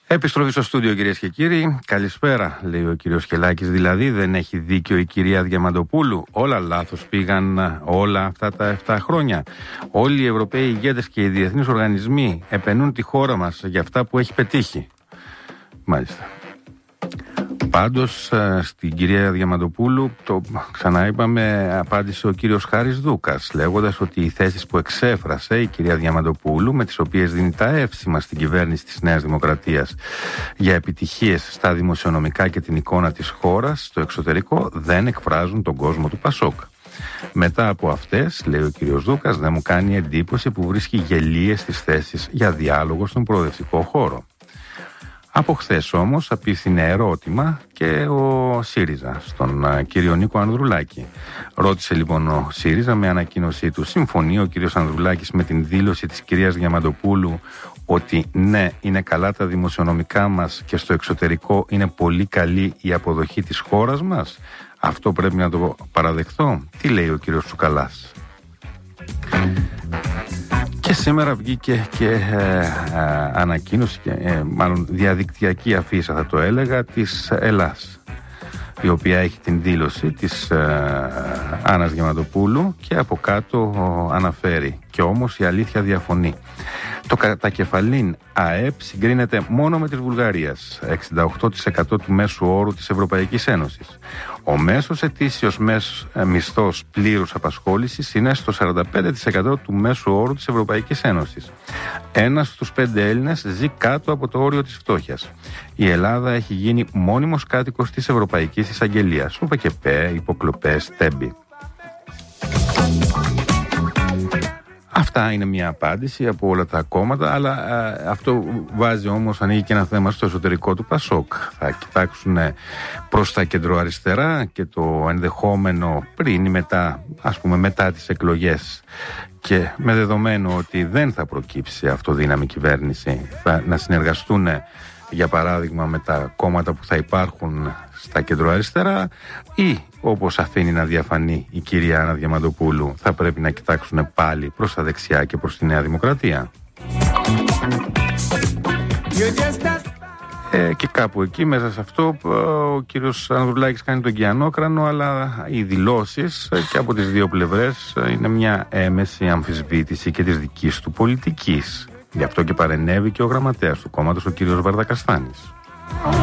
Επιστροφή στο στούντιο, κυρίες και κύριοι. Καλησπέρα, λέει ο κύριος Χελάκης. Δηλαδή, δεν έχει δίκιο η κυρία Διαμαντοπούλου. Όλα λάθος πήγαν όλα αυτά τα 7 χρόνια. Όλοι οι Ευρωπαίοι ηγέτες και οι διεθνείς οργανισμοί επενούν τη χώρα μας για αυτά που έχει πετύχει. Μάλιστα. Πάντως στην κυρία Διαμαντοπούλου, το ξαναείπαμε, απάντησε ο κύριος Χάρης Δούκας, λέγοντας ότι οι θέσεις που εξέφρασε η κυρία Διαμαντοπούλου, με τις οποίες δίνει τα εύσημα στην κυβέρνηση της Νέας Δημοκρατίας για επιτυχίες στα δημοσιονομικά και την εικόνα της χώρας στο εξωτερικό, δεν εκφράζουν τον κόσμο του Πασόκ. Μετά από αυτές, λέει ο κύριος Δούκας, δεν μου κάνει εντύπωση που βρίσκει γελίες στις θέσεις για διάλογο στον προοδευτικό χώρο. Από χθες όμως απίθυνε ερώτημα και ο ΣΥΡΙΖΑ στον κύριο Νίκο Ανδρουλάκη. Ρώτησε λοιπόν ο ΣΥΡΙΖΑ με ανακοίνωσή του: συμφωνεί ο κύριος Ανδρουλάκης με την δήλωση της κυρίας Διαμαντοπούλου ότι ναι, είναι καλά τα δημοσιονομικά μας και στο εξωτερικό είναι πολύ καλή η αποδοχή της χώρας μας? Αυτό πρέπει να το παραδεχθώ? Τι λέει ο κύριος Τσουκαλάς? Και σήμερα βγήκε και ανακοίνωση, μάλλον διαδικτυακή αφίσα θα το έλεγα, της Ελλάς, η οποία έχει την δήλωση της Άννας Διαμαντοπούλου και από κάτω αναφέρει: και όμως η αλήθεια διαφωνεί. Το κατακεφαλήν ΑΕΠ συγκρίνεται μόνο με της Βουλγαρίας, 68% του μέσου όρου της Ευρωπαϊκής Ένωσης. Ο μέσος ετήσιος μισθός πλήρους απασχόλησης είναι στο 45% του μέσου όρου της Ευρωπαϊκής Ένωσης. 1 στους 5 Έλληνες ζει κάτω από το όριο της φτώχειας. Η Ελλάδα έχει γίνει μόνιμος κάτοικος της Ευρωπαϊκής Εισαγγελίας. ΟΠΕΚΕΠΕ, υποκλοπές, τέμπη. Αυτά είναι μια απάντηση από όλα τα κόμματα, αλλά αυτό βάζει όμως, ανοίγει και ένα θέμα στο εσωτερικό του Πασόκ. Θα κοιτάξουν προς τα κεντροαριστερά και το ενδεχόμενο πριν ή μετά, ας πούμε μετά τις εκλογές, και με δεδομένο ότι δεν θα προκύψει αυτοδύναμη κυβέρνηση, να συνεργαστούν για παράδειγμα με τα κόμματα που θα υπάρχουν στα κεντροαριστερά, ή όπως αφήνει να διαφανεί η κυρία Άννα Διαμαντοπούλου, θα πρέπει να κοιτάξουν πάλι προς τα δεξιά και προς τη Νέα Δημοκρατία. Και κάπου εκεί μέσα σε αυτό ο κύριος Ανδρουλάκης κάνει τον κιανόκρανο, αλλά οι δηλώσεις και από τις δύο πλευρές είναι μια έμεση αμφισβήτηση και της δικής του πολιτικής. Γι' αυτό και παρενέβη και ο γραμματέας του κόμματος, ο κύριος Βαρδακαστάνης.